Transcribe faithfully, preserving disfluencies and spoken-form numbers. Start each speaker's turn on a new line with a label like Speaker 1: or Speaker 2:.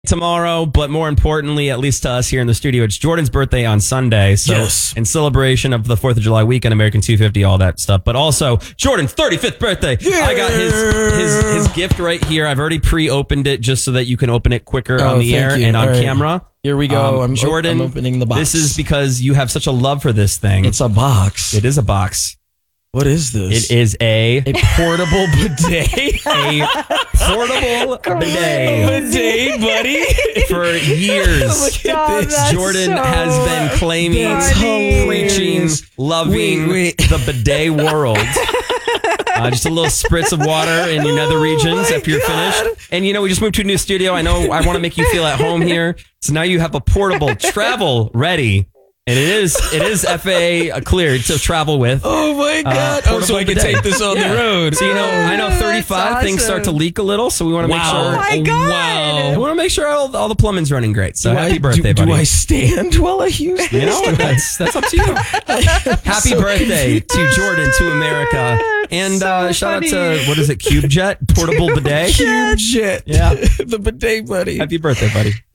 Speaker 1: tomorrow, but more importantly, at least to us here in the studio, it's Jordan's birthday on Sunday. So
Speaker 2: yes.
Speaker 1: in celebration of the fourth of July weekend, American two fifty, all that stuff. But also Jordan's thirty-fifth birthday. Yeah. I got his, his his gift right here. I've already pre-opened it just so that you can open it quicker oh, on the air you. and on right. camera.
Speaker 2: Here we go.
Speaker 1: Um,
Speaker 2: I'm Jordan. I'm opening the box.
Speaker 1: This is because you have such a love for this thing.
Speaker 2: It's a box.
Speaker 1: It is a box.
Speaker 2: What is this?
Speaker 1: It is a
Speaker 2: a portable bidet.
Speaker 1: a portable bidet.
Speaker 2: Bidet, buddy.
Speaker 1: For years,
Speaker 2: Look at this.
Speaker 1: Jordan
Speaker 2: so
Speaker 1: has been claiming, preaching, loving wait, wait. the bidet world. Uh, just a little spritz of water in your nether regions
Speaker 2: oh
Speaker 1: after you're
Speaker 2: God.
Speaker 1: finished. And you know, we just moved to a new studio. I know I want to make you feel at home here. So now you have a portable travel ready. And it is it is F A A cleared to travel with.
Speaker 2: Oh my God! Uh, oh, so I can take this on yeah. the road.
Speaker 1: So you know, I know thirty-five
Speaker 3: awesome.
Speaker 1: things start to leak a little, so we want to
Speaker 2: wow.
Speaker 1: make sure.
Speaker 3: Oh my God!
Speaker 1: Wow! We want to make sure all, all the plumbing's running great. So
Speaker 2: do
Speaker 1: happy
Speaker 2: I,
Speaker 1: birthday,
Speaker 2: do,
Speaker 1: buddy!
Speaker 2: Do I stand while I use this?
Speaker 1: You know, that's that's up to you. Happy
Speaker 2: so
Speaker 1: birthday to Jordan, to America, and
Speaker 3: so
Speaker 1: uh, shout
Speaker 3: funny.
Speaker 1: out to what is it, CubeJet portable bidet?
Speaker 2: CubeJet,
Speaker 1: yeah,
Speaker 2: the bidet, buddy.
Speaker 1: Happy birthday, buddy.